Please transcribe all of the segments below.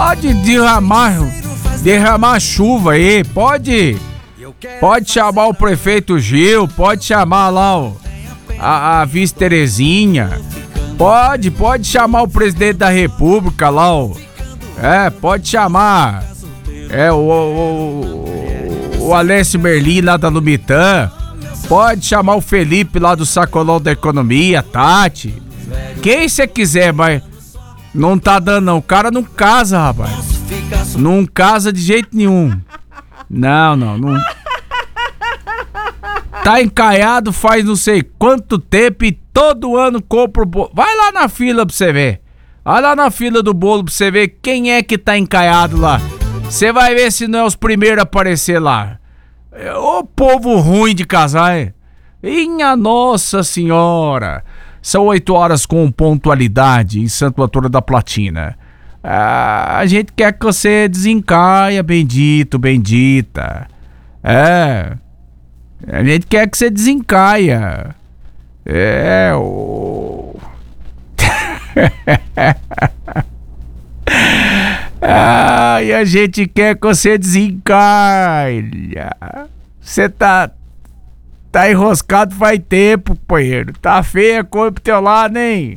Pode derramar chuva aí, pode chamar o prefeito Gil, pode chamar lá a vice Terezinha, pode chamar o presidente da república lá, pode chamar o Alessio Merlin lá da Lumitã, pode chamar o Felipe lá do Sacolão da Economia, Tati, quem você quiser, mas não tá dando não, o cara não casa, rapaz, não casa de jeito nenhum, não. Tá encaiado faz não sei quanto tempo e todo ano compra o bolo. Vai lá na fila pra você ver. Vai lá na fila do bolo pra você ver quem é que tá encaiado lá. Você vai ver se não é os primeiros a aparecer lá. Ô povo ruim de casar, hein? Minha Nossa Senhora. São 8 horas com pontualidade em Santo Antônio da Platina. A gente quer que você desencaia, bendito, bendita. A gente quer que você desencaia. E a gente quer que você desencaia. Você tá enroscado faz tempo, companheiro. Tá feia a cor pro teu lado, hein?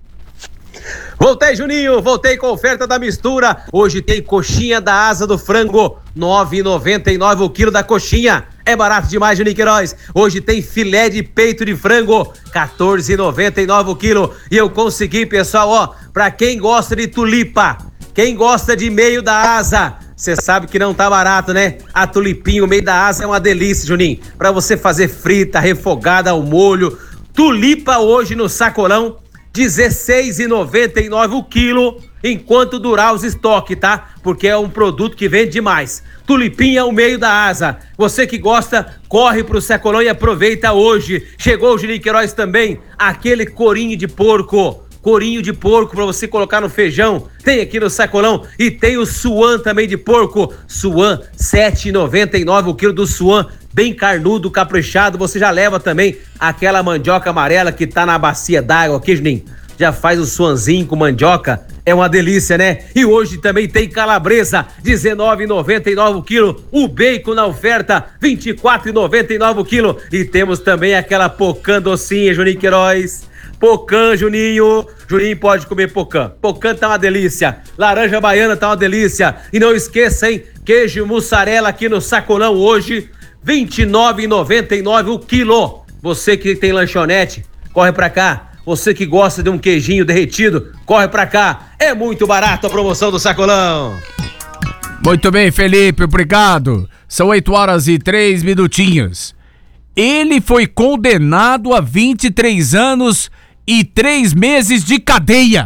Voltei, Juninho, voltei com a oferta da mistura. Hoje tem coxinha da asa do frango, R$ 9,99 o quilo da coxinha. É barato demais, Juninho Queiroz. Hoje tem filé de peito de frango, R$ 14,99 o quilo. E eu consegui, pessoal, pra quem gosta de tulipa, quem gosta de meio da asa, você sabe que não tá barato, né? A tulipinha, o meio da asa é uma delícia, Juninho. Pra você fazer frita, refogada ao molho. Tulipa hoje no sacolão, R$ 16,99 o quilo, enquanto durar os estoques, tá? Porque é um produto que vende demais. Tulipinha, o meio da asa. Você que gosta, corre pro sacolão e aproveita hoje. Chegou o Juninho Queiroz também, aquele corinho de porco. Corinho de porco pra você colocar no feijão. Tem aqui no sacolão. E tem o suan também de porco. Suan, R$ 7,99 o quilo do suan. Bem carnudo, caprichado. Você já leva também aquela mandioca amarela que tá na bacia d'água aqui, Juninho. Já faz o suanzinho com mandioca. É uma delícia, né? E hoje também tem calabresa, R$ 19,99 o quilo. O bacon na oferta, R$ 24,99 o quilo. E temos também aquela pocã docinha, Juninho Queiroz. Pocã, Juninho. Juninho pode comer pocã. Pocã tá uma delícia. Laranja baiana tá uma delícia. E não esqueça, hein? Queijo mussarela aqui no sacolão hoje, R$ 29,99 o quilo. Você que tem lanchonete, corre pra cá. Você que gosta de um queijinho derretido, corre pra cá. É muito barato a promoção do sacolão. Muito bem, Felipe, obrigado. São 8 horas e 3 minutinhos. Ele foi condenado a 23 anos e 3 meses de cadeia.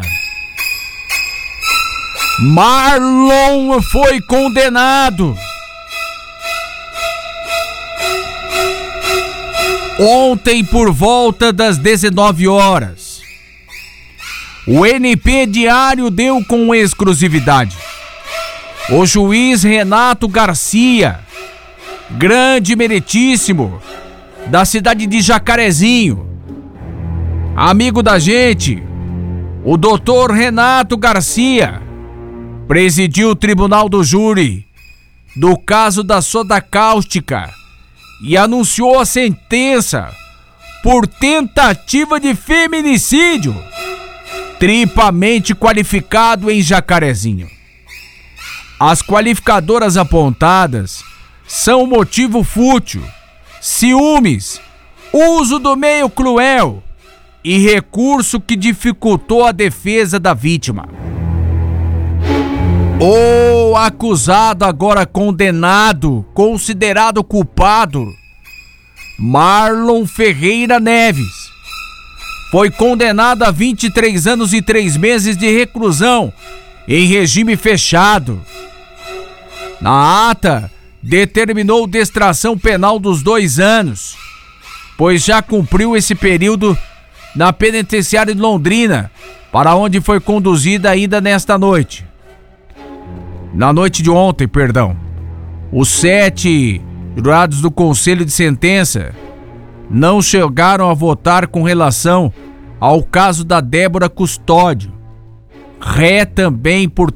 Marlon foi condenado. Ontem por volta das 19 horas. O NP Diário deu com exclusividade. O juiz Renato Garcia, grande meritíssimo, da cidade de Jacarezinho, amigo da gente, o doutor Renato Garcia, presidiu o tribunal do júri do caso da soda cáustica e anunciou a sentença por tentativa de feminicídio, triplamente qualificado em Jacarezinho. As qualificadoras apontadas são motivo fútil, ciúmes, uso do meio cruel e recurso que dificultou a defesa da vítima. O acusado, agora condenado, considerado culpado, Marlon Ferreira Neves, foi condenado a 23 anos e 3 meses de reclusão em regime fechado. Na ata, determinou detração penal dos 2 anos, pois já cumpriu esse período na penitenciária de Londrina, para onde foi conduzida ainda nesta noite. Na noite de ontem, os 7 jurados do Conselho de Sentença não chegaram a votar com relação ao caso da Débora Custódio, ré também por